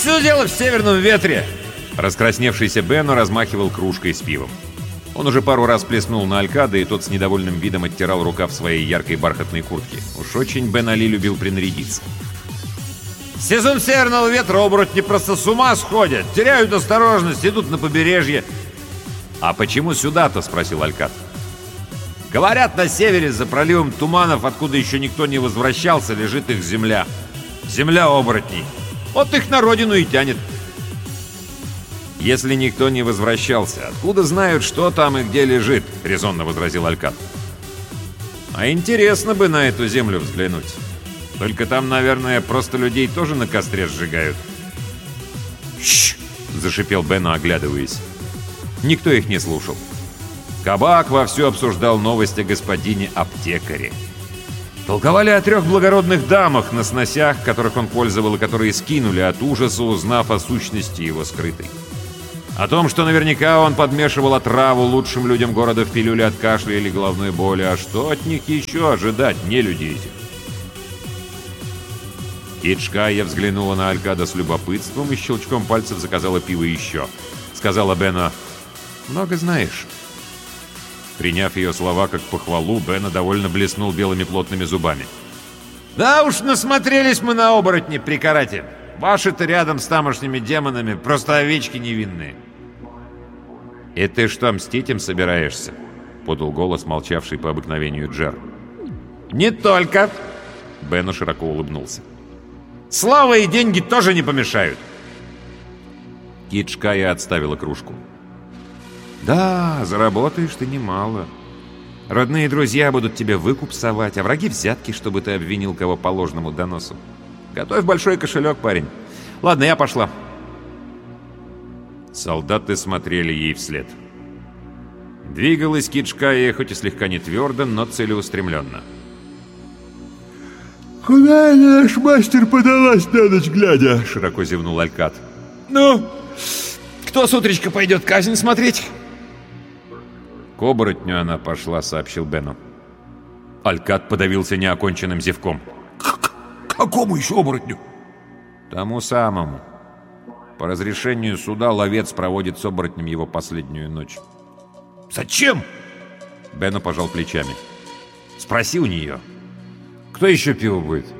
Все дело в северном ветре!» Раскрасневшийся Бено размахивал кружкой с пивом. Он уже пару раз плеснул на Алькада, и тот с недовольным видом оттирал рукав своей яркой бархатной куртки. Уж очень Бен Али любил принарядиться. «Сезон северного ветра оборотни просто с ума сходят, теряют осторожность, идут на побережье». «А почему сюда-то?» — спросил Алькад. «Говорят, на севере, за проливом туманов, откуда еще никто не возвращался, лежит их земля. Земля оборотней. Вот их на родину и тянет». «Если никто не возвращался, откуда знают, что там и где лежит?» — резонно возразил Алькад. «А интересно бы на эту землю взглянуть. Только там, наверное, просто людей тоже на костре сжигают». «Щ!» — зашипел Бено, оглядываясь. Никто их не слушал. Кабак вовсю обсуждал новость о господине аптекаре. Толковали о 3 благородных дамах на сносях, которых он пользовал, и которые скинули от ужаса, узнав о сущности его скрытой. О том, что наверняка он подмешивал отраву лучшим людям города в пилюле от кашля или головной боли. А что от них еще ожидать, не люди этих? Китшкая взглянула на Алькада с любопытством и щелчком пальцев заказала пиво еще. Сказала Бено: «Много знаешь». Приняв ее слова как похвалу, Бено довольно блеснул белыми плотными зубами. «Да уж насмотрелись мы на оборотни при карате. Ваши-то рядом с тамошними демонами просто овечки невинные». «И ты что, мстить им собираешься?» — подал голос, молчавший по обыкновению Джер. «Не только!» — Бено широко улыбнулся. «Слава и деньги тоже не помешают!» Китшкая отставила кружку. «Да, заработаешь ты немало. Родные друзья будут тебе выкуп совать, а враги взятки, чтобы ты обвинил кого по ложному доносу. Готовь большой кошелек, парень. Ладно, я пошла». Солдаты смотрели ей вслед. Двигалась Китшкая, хоть и слегка не твердо, но целеустремленно. «Куда наш мастер подалась на ночь глядя?» — широко зевнул Алькад. «Ну, кто с утречка пойдет казнь смотреть?» «К оборотню она пошла», — сообщил Бено. Алькад подавился неоконченным зевком. «К какому еще оборотню?» «Тому самому. По разрешению суда ловец проводит с оборотнем его последнюю ночь». «Зачем?» Бено пожал плечами. «Спроси у нее. Кто еще пиво будет?»